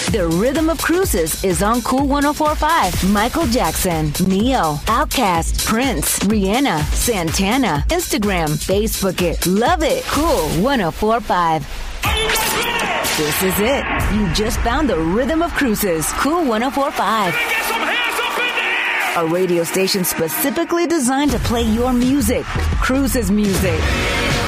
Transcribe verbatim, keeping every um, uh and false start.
The Rhythm of Cruises is on Cool one oh four point five. Michael Jackson, Neo, Outkast, Prince, Rihanna, Santana. Instagram, Facebook it. Love it. Cool one oh four point five. This is it. You just found the Rhythm of Cruises. Cool one oh four point five. Get some hands up in the air! A radio station specifically designed to play your music. Cruises music.